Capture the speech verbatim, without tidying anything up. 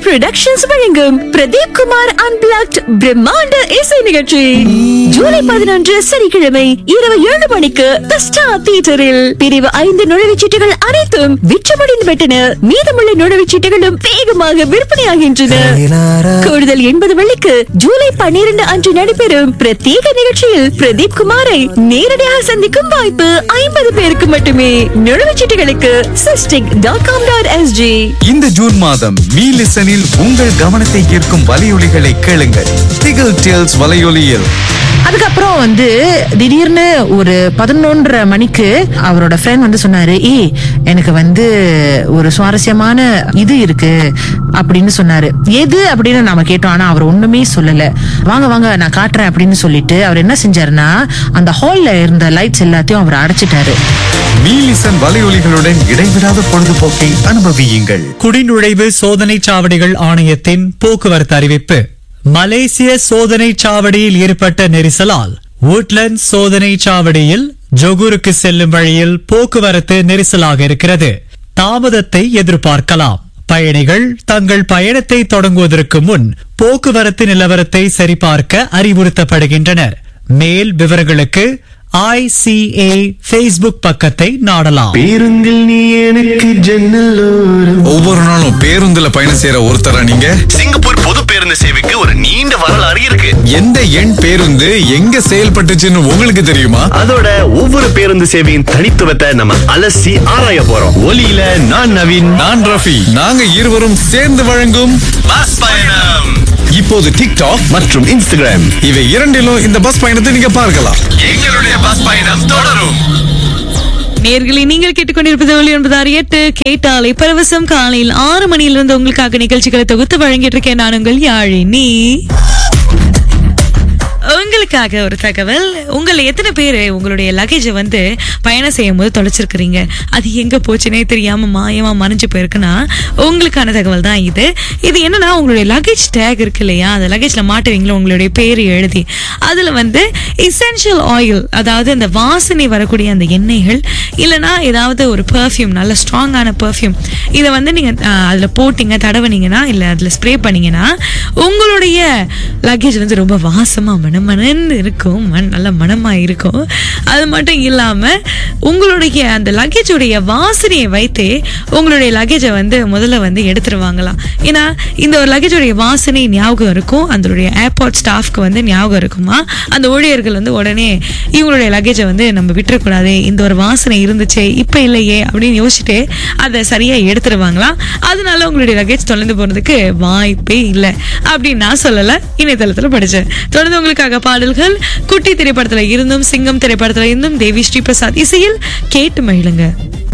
Productions வழங்கும் Pradeep Kumar unblocked பிரம்மாண்ட இசை நிகழ்ச்சி ஜூலை பதினொன்று சனிக்கிழமை இரவு ஏழு மணிக்கு தி ஸ்டார் தியேட்டரில். பிரிவு ஐந்து நுழைவுச்சீட்டுகள் அனைத்தும் விற்றுமடிந்து விட்டன. மீதமுள்ள நுழைவுச்சீட்டுகளும் வேகமாக விற்பனையாகின்றன. கூடுதல் எண்பது வெள்ளிக்கு ஜூலை பன்னிரண்டு அன்று நடைபெறும் பிரத்யேக நிகழ்ச்சியில் பிரதீப் குமாரை நேரடியாக சந்திக்கும் வாய்ப்பு ஐம்பது பேருக்கு மட்டுமே. நுழைவுச்சீட்டுகளுக்கு cystic dot com dot SG. இந்த ஜூன் மாதம் மீ லிசனில் உங்கள் கவனத்தை ஈர்க்கும் வலையொலிகளை கேளுங்கள். டிகிள் டேல்ஸ் வலையொலியில். அதுக்கப்புறம் வந்து திடீர்னு ஒரு பதினொன்றரை மணிக்கு அவரோட ஃப்ரெண்ட் வந்து சொன்னாரு, ஏ எனக்கு வந்து ஒரு சுவாரஸ்யமான இது இருக்கு அப்படின்னு சொன்னாரு. எது அப்படின்னு நாம கேட்டோம். ஆனா அவர் ஒண்ணுமே சொல்லல. வாங்க வாங்க நான் காட்டுறேன் அப்படின்னு சொல்லிட்டு அவர் என்ன செஞ்சாருன்னா அந்த ஹால்ல இருந்த லைட்ஸ் எல்லாத்தையும் அவர் அடைச்சிட்டாரு. மீ லிசன் வலையொலிகளுடன் இடைவிடாத பொழுதுபோக்கை அனுபவியுங்கள். குடிநுழைவு சோதனை சாவடிகள் ஆணையத்தின் போக்குவரத்து அறிவிப்பு. மலேசிய சோதனை சாவடியில் ஏற்பட்ட நெரிசலால் வுட்லண்ட் சோதனை சாவடியில் ஜொகூருக்கு செல்லும் வழியில் போக்குவரத்து நெரிசலாக இருக்கிறது. தாமதத்தை எதிர்பார்க்கலாம். பயணிகள் தங்கள் பயணத்தை தொடங்குவதற்கு முன் போக்குவரத்து நிலவரத்தை சரிபார்க்க அறிவுறுத்தப்படுகின்றனர். மேல் விவரங்களுக்கு ஐ சி ஏ ஃபேஸ்புக் பக்கத்தை நாடலாம். பேருந்தில் நீ எனக்கு ஜன்னலோரம். ஒவ்வொரு நாளும் பேருந்துல பயணம் செய்யற ஒருத்தரா நீங்க? சிங்கப்பூர் பொது பேருந்து சேவைக்கு ஒரு நீண்ட வரலாறு இருக்கு. எந்த எண் பேருந்து எங்க செயல்பட்டுச்சுன்னு உங்களுக்கு தெரியுமா? அதோட ஒவ்வொரு பேருந்து சேவையின் தனித்துவத்தை நம்ம அலசி ஆராய போறோம். ஒலியில நான் நவீன், நான் ரஃபி. நாங்க இருவரும் சேர்ந்து வழங்கும் பஸ் பயணம். இப்போது டிக்டாக் மற்றும் இன்ஸ்டாகிராம் இவை இரண்டிலும் இந்த பஸ் பயணத்தை நீங்க பார்க்கலாம். எங்களுடைய பஸ் பயணம் தொடரும். நேயர்களே, நீங்கள் கேட்டுக்கொண்டிருப்பது ஒலி ஒன்பது ஆறு எட்டு கேட்டாலை பரவசம். காலையில் ஆறு மணியிலிருந்து உங்களுக்காக நிகழ்ச்சிகளை தொகுத்து வழங்கிட்டு இருக்கேன். நான் உங்கள் யாழினி. உங்களுக்காக ஒரு தகவல். உங்களை எத்தனை பேர் உங்களுடைய லக்கேஜை வந்து பயணம் செய்யும் போது தொலைச்சிருக்கிறீங்க? அது எங்க போச்சுனே தெரியாம மாயமா மறைஞ்சு போயிருக்குன்னா உங்களுக்கான தகவல் தான் இது. இது என்னன்னா, உங்களுடைய லக்கேஜ் டேக் இருக்கு இல்லையா, அந்த லக்கேஜ்ல மாட்டுவீங்களா உங்களுடைய பேரு எழுதி, அதுல வந்து எசென்ஷியல் ஆயில், அதாவது அந்த வாசனை வரக்கூடிய அந்த எண்ணெய்கள், இல்லைன்னா ஏதாவது ஒரு பெர்ஃப்யூம், நல்ல ஸ்ட்ராங்கான பெர்ஃப்யூம், இதை வந்து நீங்க அதுல போட்டீங்க, தடவுனீங்கன்னா, இல்ல அதுல ஸ்ப்ரே பண்ணீங்கன்னா உங்களுடைய லக்கேஜ் வந்து ரொம்ப வாசமா மனமனன்னு இருக்கும், நல்ல மனமா இருக்கும். அது மட்டும் இல்லாம உங்களுடைய அந்த லக்கேஜுடைய வாசனையை வைத்து உங்களுடைய லக்கேஜை வந்து முதல்ல வந்து எடுத்துருவாங்களாம். ஏன்னா இந்த ஒரு லக்கேஜுடைய வாசனை ஞாபகம் இருக்கும், அதனுடைய ஏர்போர்ட் ஸ்டாஃப்க்கு வந்து ஞாபகம் இருக்குமா. அந்த ஊழியர்கள் வந்து உடனே இவங்களுடைய லக்கேஜை வந்து நம்ம விட்டுறக்கூடாது, இந்த ஒரு வாசனை இருந்துச்சு இப்ப இல்லையே அப்படின்னு யோசிச்சுட்டு அதை சரியா எடுத்துருவாங்களாம். அதனால உங்களுடைய லக்கேஜ் தொலைந்து போறதுக்கு வாய்ப்பே இல்லை அப்படின்னு நான் சொல்லல, இணையதளத்துல படிச்சேன். தொடர்ந்து உங்களுக்காக பாடல்கள். குட்டி திரைப்படத்துல இருந்தும், சிங்கம் திரைப்படத்துல இருந்தும், தேவி ஸ்ரீ பிரசாத் இசையில் கேட்டு மகிழுங்க.